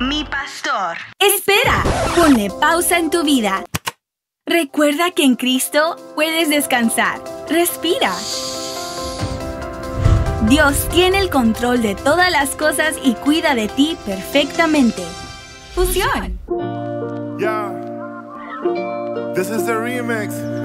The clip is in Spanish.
mi pastor. Espera, ponle pausa en tu vida. Recuerda que en Cristo puedes descansar. Respira. Dios tiene el control de todas las cosas y cuida de ti perfectamente. Fusión. Yeah. This is the remix.